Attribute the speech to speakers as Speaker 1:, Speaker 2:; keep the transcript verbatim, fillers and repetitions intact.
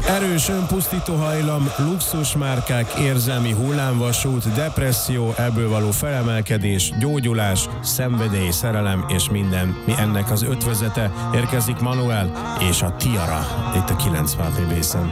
Speaker 1: Erős önpusztító hajlam, luxusmárkák, érzelmi hullámvasút, depresszió, ebből való felemelkedés, gyógyulás, szenvedély, szerelem és minden, mi ennek az ötvözete. Érkezik Manuel és a Tiara itt a kilencven pé bé-szen.